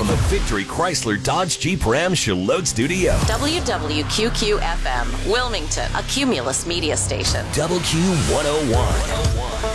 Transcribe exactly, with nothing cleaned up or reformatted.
from the Victory Chrysler Dodge Jeep Ram Charlotte Studio. W W Q Q F M, Wilmington, a Cumulus media station. Double Q one oh one.